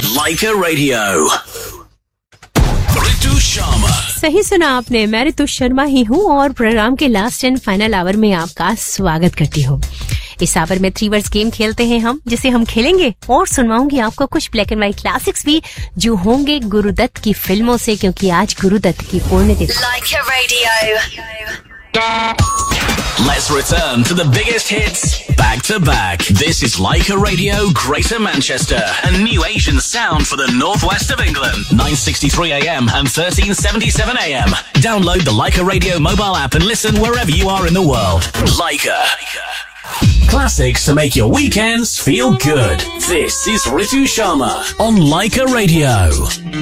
Laika Radio. Ritu Sharma. सही सुना आपने, मैं ऋतु शर्मा ही हूँ और प्रोग्राम के लास्ट एंड फाइनल आवर में आपका स्वागत करती हूँ। इस आवर में 3 वर्ड्स गेम खेलते हैं हम, जिसे हम खेलेंगे और सुनवाऊंगी आपको कुछ ब्लैक एंड व्हाइट क्लासिक्स भी जो होंगे गुरुदत्त की फिल्मों से, क्योंकि आज गुरुदत्त की पुण्यतिथि। Laika Radio. Let's return to the biggest hits back to back. This is Laika Radio, Greater Manchester, a new Asian sound for the northwest of England. 9:63 a.m. and 13:77 a.m. Download the Laika Radio mobile app and listen wherever you are in the world. Laika. Classics to make your weekends feel good. This is Ritu Sharma on Laika Radio.